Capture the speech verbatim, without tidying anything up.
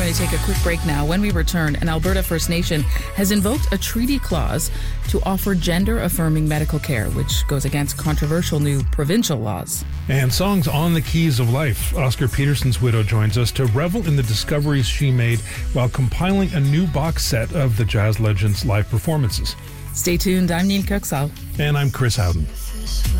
going to take a quick break now. When we return, an Alberta First Nation has invoked a treaty clause to offer gender-affirming medical care, which goes against controversial new provincial laws. And songs on the keys of life. Oscar Peterson's widow joins us to revel in the discoveries she made while compiling a new box set of the jazz legend's live performances. Stay tuned. I'm Neil Kirksall. And I'm Chris Howden.